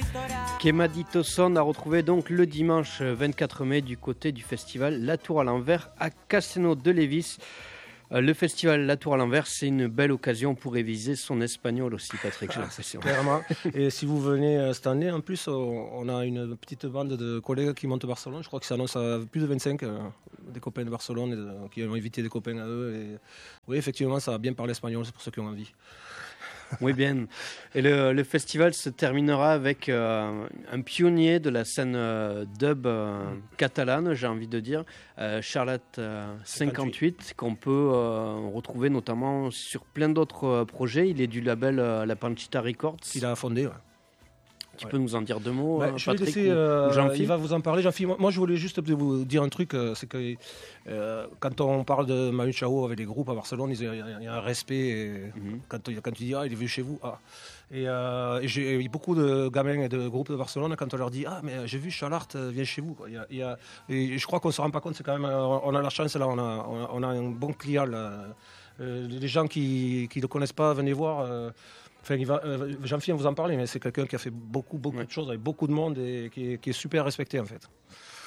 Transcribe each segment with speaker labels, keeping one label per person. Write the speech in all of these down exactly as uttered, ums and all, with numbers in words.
Speaker 1: Quemadito Sound a retrouvé donc le dimanche vingt-quatre mai du côté du festival La Tour à l'envers à Castellnou de Lévis. Le festival La Tour à l'envers, c'est une belle occasion pour réviser son espagnol aussi, Patrick, j'ai l'impression.
Speaker 2: Clairement. Et si vous venez cette année, en plus, on a une petite bande de collègues qui montent à Barcelone. Je crois que ça annonce à plus de vingt-cinq, euh, des copains de Barcelone et de, qui ont invité des copains à eux. Et, oui, effectivement, ça va bien parler espagnol, c'est pour ceux qui ont envie.
Speaker 1: Oui, bien. Et le, le festival se terminera avec euh, un pionnier de la scène euh, dub euh, catalane, j'ai envie de dire, euh, Charlotte euh, cinquante-huit, qu'on peut euh, retrouver notamment sur plein d'autres euh, projets. Il est du label euh, La Panchita Records.
Speaker 2: Il a fondé, ouais.
Speaker 1: Tu
Speaker 2: ouais.
Speaker 1: peux nous en dire deux mots,
Speaker 2: bah,
Speaker 1: euh,
Speaker 2: je
Speaker 1: Patrick,
Speaker 2: vais laisser, euh,
Speaker 1: ou, ou Jean-Philippe.
Speaker 2: Il va vous en parler, Jean-Philippe. Moi, je voulais juste vous dire un truc, euh, c'est que euh, quand on parle de Manu Chao avec les groupes à Barcelone, il y a, il y a un respect. Et mm-hmm. quand, quand tu dis, ah, il est venu chez vous, ah. Et, euh, et j'ai eu beaucoup de gamins et de groupes de Barcelone, quand on leur dit, ah, mais j'ai vu Chalart, vient chez vous. Il y a, il y a, et je crois qu'on ne se rend pas compte, c'est quand même, on a la chance là, on a, on a, on a un bon client là. Euh, les gens qui ne le connaissent pas, venez voir. Euh, Enfin, il va, euh, Jean-Philippe vous en parler, mais c'est quelqu'un qui a fait beaucoup, beaucoup ouais. de choses avec beaucoup de monde et qui est, qui est super respecté en fait.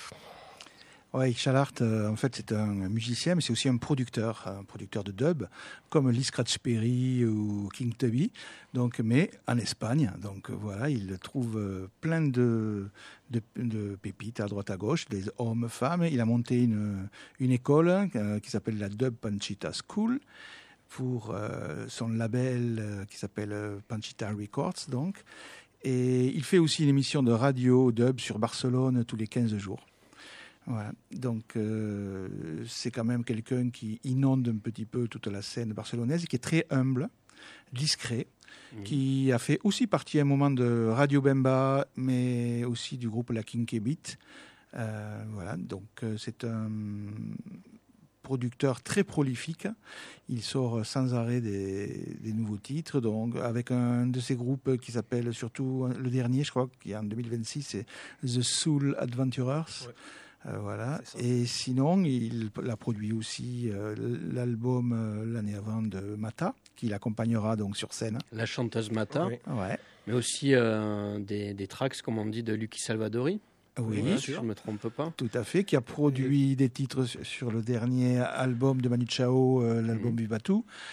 Speaker 3: Oui, Chalart, euh, en fait, c'est un musicien, mais c'est aussi un producteur, un producteur de dub, comme Lee Scratch Perry ou King Tubby, donc, mais en Espagne. Donc voilà, il trouve euh, plein de, de, de pépites à droite à gauche, des hommes, femmes. Il a monté une, une école euh, qui s'appelle la Dub Panchita School, pour euh, son label euh, qui s'appelle euh, Panchita Records, donc. Et il fait aussi une émission de radio dub sur Barcelone tous les quinze jours. Voilà. Donc, euh, c'est quand même quelqu'un qui inonde un petit peu toute la scène barcelonaise, qui est très humble, discret, mmh. qui a fait aussi partie à un moment de Radio Bemba, mais aussi du groupe La Kinky Beat. Euh, voilà, donc euh, c'est un producteur très prolifique. Il sort sans arrêt des, des nouveaux titres, donc avec un de ses groupes qui s'appelle surtout le dernier, je crois, qui est en deux mille vingt-six, c'est The Soul Adventurers. Ouais. Euh, voilà. Et sinon, il a produit aussi euh, l'album euh, l'année avant de Mata, qui l'accompagnera donc sur scène.
Speaker 1: La chanteuse Mata,
Speaker 3: oui. ouais.
Speaker 1: mais aussi euh, des, des tracks, comme on dit, de Lucky Salvadori.
Speaker 3: Oui,
Speaker 1: voilà, si je ne me trompe pas.
Speaker 3: Tout à fait, qui a produit des titres sur le dernier album de Manu Chao, euh, l'album mmh. Vivatu,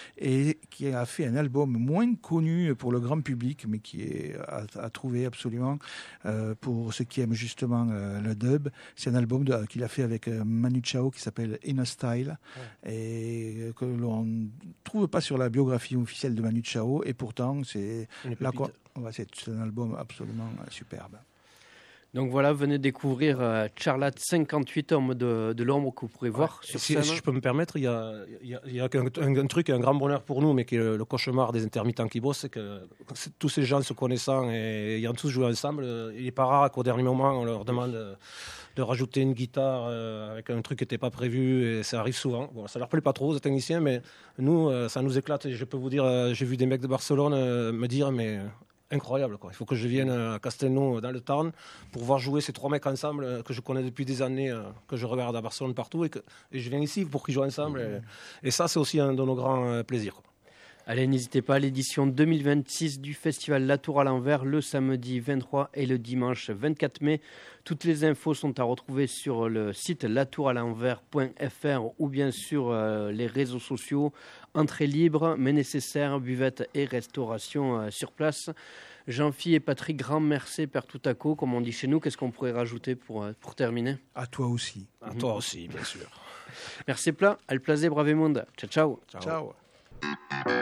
Speaker 3: et qui a fait un album moins connu pour le grand public, mais qui est à, à trouver absolument euh, pour ceux qui aiment justement euh, le dub. C'est un album de, qu'il a fait avec euh, Manu Chao qui s'appelle Inner Style, ouais. et que l'on ne trouve pas sur la biographie officielle de Manu Chao, et pourtant c'est, la, ouais, c'est un album absolument superbe.
Speaker 1: Donc voilà, venez découvrir euh, Charlotte cinquante-huit, homme de, de l'ombre, que vous pourrez ouais. voir sur
Speaker 2: si,
Speaker 1: scène.
Speaker 2: Si je peux me permettre, il y a, il y a, il y a un, un, un truc, un grand bonheur pour nous, mais qui est le, le cauchemar des intermittents qui bossent, c'est que c'est, tous ces gens se connaissant et ayant tous joué ensemble, il n'est pas rare qu'au dernier moment, on leur demande de, de rajouter une guitare euh, avec un truc qui n'était pas prévu, et ça arrive souvent. Bon, ça ne leur plaît pas trop aux techniciens, mais nous, euh, ça nous éclate. Et je peux vous dire, euh, j'ai vu des mecs de Barcelone euh, me dire, mais... incroyable, quoi. Il faut que je vienne à Castellnou, dans le Tarn, pour voir jouer ces trois mecs ensemble que je connais depuis des années, que je regarde à Barcelone partout, et, que, et je viens ici pour qu'ils jouent ensemble. Et, et ça, c'est aussi un de nos grands plaisirs, quoi.
Speaker 1: Allez, n'hésitez pas à l'édition deux mille vingt-six du festival La Tour à l'envers, le samedi vingt-trois et le dimanche vingt-quatre mai. Toutes les infos sont à retrouver sur le site la tour à l'envers point f r ou bien sur euh, les réseaux sociaux. Entrée libre, mais nécessaire, buvette et restauration euh, sur place. Jean-Philippe et Patrick, grand merci per tout à coup, comme on dit chez nous. Qu'est-ce qu'on pourrait rajouter pour, euh, pour terminer ?
Speaker 3: À toi aussi.
Speaker 2: À mmh. toi aussi, bien sûr.
Speaker 1: Merci plat, al plaisir, bravemundo. Ciao, ciao.
Speaker 3: Ciao. ciao.